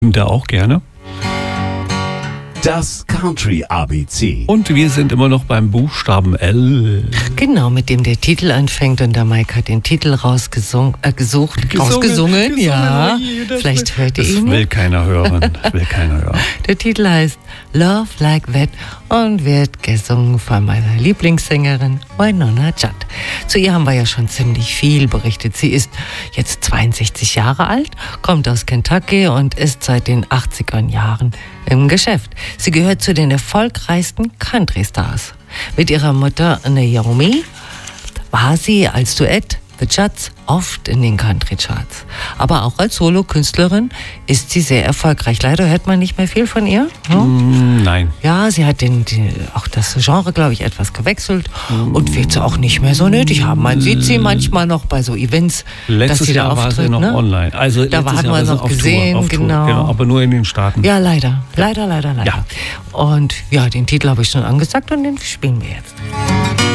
Da auch gerne. Das Country ABC. Und wir sind immer noch beim Buchstaben L. Genau, mit dem der Titel anfängt. Und der Mike hat den Titel rausgesungen, ja. Vielleicht hört ihr ihn. Das will keiner hören. Der Titel heißt Love Like That und wird gesungen von meiner Lieblingssängerin Wynonna Judd. Zu ihr haben wir ja schon ziemlich viel berichtet. Sie ist jetzt 62 Jahre alt, kommt aus Kentucky und ist seit den 80er Jahren im Geschäft. Sie gehört zu den erfolgreichsten Country-Stars. Mit ihrer Mutter Naomi war sie als Duett The Judds oft in den Country-Charts. Aber auch als Solo-Künstlerin ist sie sehr erfolgreich. Leider hört man nicht mehr viel von ihr. Nein. Ja, sie hat auch das Genre, glaube ich, etwas gewechselt und wird sie auch nicht mehr so nötig haben. Man sieht sie manchmal noch bei so Events, Letztes dass sie da Jahr war sie auftritt, noch ne? online. Also Da hat man noch gesehen, auf Tour, genau. Aber nur in den Staaten. Ja, leider. Leider. Ja. Und ja, den Titel habe ich schon angesagt und den spielen wir jetzt.